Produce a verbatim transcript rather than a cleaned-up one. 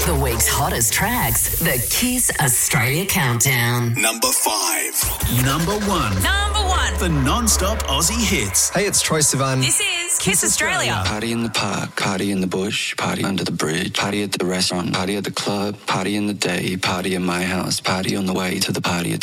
The week's hottest tracks, the Kiss Australia Countdown. Number five. Number one. Number one. The non-stop Aussie hits. Hey, it's Troye Sivan. This is Kiss Australia. Party in the park, party in the bush, party under the bridge, party at the restaurant, party at the club, party in the day, party in my house, party on the way to the party.